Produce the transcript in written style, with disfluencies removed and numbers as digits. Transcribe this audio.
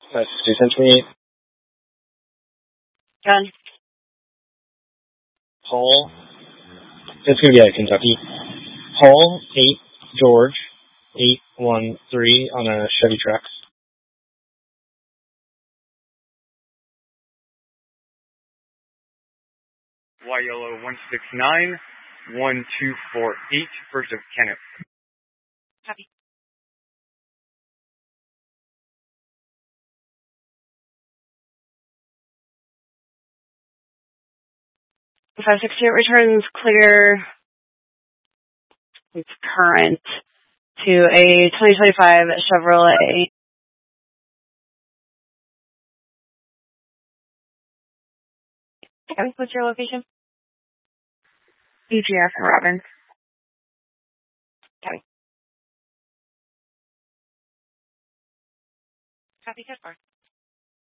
That's 228. Done. Paul. It's going to be out of Kentucky. Paul 8 George 813 on a Chevy Trax. YLO 169 1248, first of Kenneth. Copy. The 568 returns clear. It's current to a 2025 Chevrolet. Okay, what's your location? EGF and Robbins. Okay. Copy, good.